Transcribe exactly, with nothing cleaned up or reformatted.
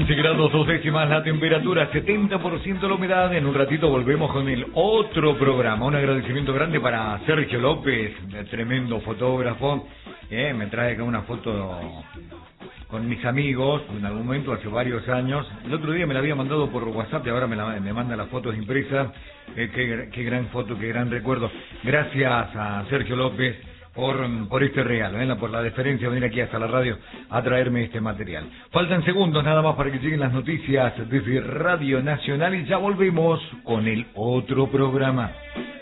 once grados dos décimas la temperatura, setenta por ciento la humedad. En un ratito volvemos con el otro programa. Un agradecimiento grande para Sergio López, tremendo fotógrafo. Eh, me trae acá una foto con mis amigos en algún momento hace varios años. El otro día me la había mandado por WhatsApp y ahora me, la, me manda las fotos impresas. Eh, qué, qué gran foto, qué gran recuerdo. Gracias a Sergio López por, por este regalo, ¿eh? por la deferencia de venir aquí hasta la radio a traerme este material. Faltan segundos nada más para que lleguen las noticias desde Radio Nacional y ya volvemos con el otro programa.